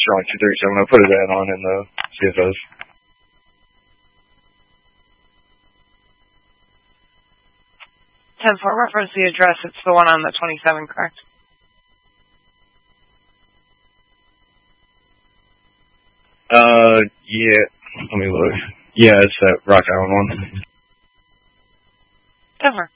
Charlie 237. I put his ad on in the CFS. 10-4, reference the address. It's the one on the 27, correct? Yeah. Let me look. Yeah, it's that Rock Island one. 10-4.